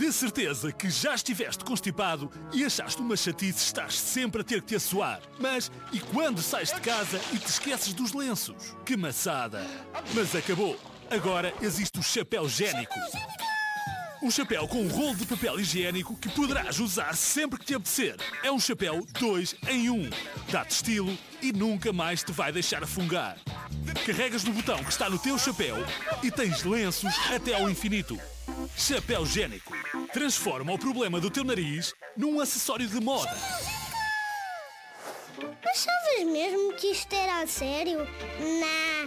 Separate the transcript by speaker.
Speaker 1: De certeza que já estiveste constipado e achaste uma chatice estar sempre a ter que te assoar. Mas e quando sais de casa e te esqueces dos lenços? Que maçada! Mas acabou. Agora existe o chapéu higiênico. Um chapéu com um rolo de papel higiênico que poderás usar sempre que te apetecer. É um chapéu 2 em 1. Dá-te estilo e nunca mais te vai deixar afungar. Carregas no botão que está no teu chapéu e tens lenços até ao infinito. Chapéu higiênico. Transforma o problema do teu nariz num acessório de moda.
Speaker 2: Achavas mesmo que isto era a sério? Não.